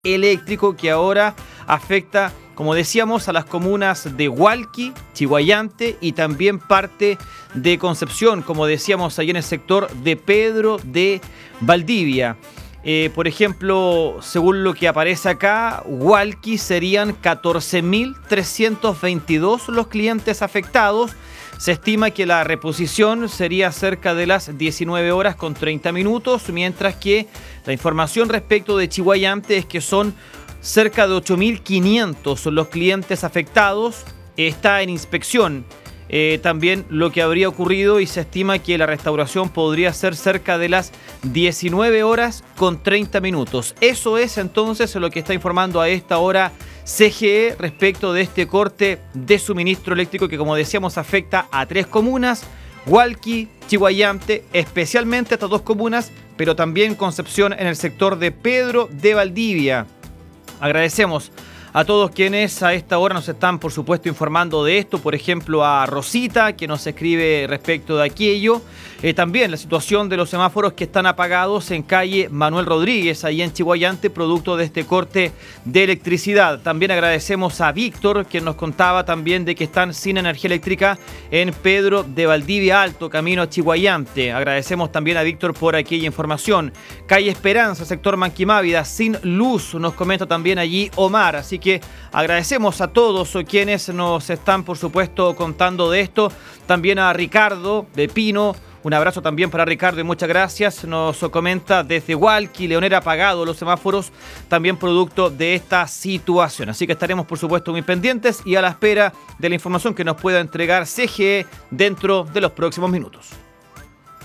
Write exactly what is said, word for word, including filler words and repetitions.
eléctrico que ahora afecta, como decíamos, a las comunas de Hualqui, Chiguayante y también parte de Concepción, como decíamos, ahí en el sector de Pedro de Valdivia. Eh, por ejemplo, según lo que aparece acá, Hualqui serían catorce mil trescientos veintidós los clientes afectados. Se estima que la reposición sería cerca de las diecinueve horas con treinta minutos, mientras que la información respecto de Chiguayante es que son cerca de ocho mil quinientos los clientes afectados. Está en inspección eh, también lo que habría ocurrido y se estima que la restauración podría ser cerca de las diecinueve horas con treinta minutos. Eso es entonces lo que está informando a esta hora C G E respecto de este corte de suministro eléctrico que, como decíamos, afecta a tres comunas: Hualqui, Chiguayante, especialmente a estas dos comunas, pero también Concepción en el sector de Pedro de Valdivia. Agradecemos a todos quienes a esta hora nos están, por supuesto, informando de esto. Por ejemplo, a Rosita, que nos escribe respecto de aquello. Eh, también la situación de los semáforos que están apagados en calle Manuel Rodríguez, ahí en Chiguayante, producto de este corte de electricidad. También agradecemos a Víctor, quien nos contaba también de que están sin energía eléctrica en Pedro de Valdivia Alto, camino a Chiguayante. Agradecemos también a Víctor por aquella información. Calle Esperanza, sector Manquimávida, sin luz, nos comenta también allí Omar. Así que agradecemos a todos quienes nos están, por supuesto, contando de esto. También a Ricardo de Pino. Un abrazo también para Ricardo y muchas gracias. Nos comenta desde Hualqui, Leonera, apagado los semáforos, también producto de esta situación. Así que estaremos, por supuesto, muy pendientes y a la espera de la información que nos pueda entregar C G E dentro de los próximos minutos.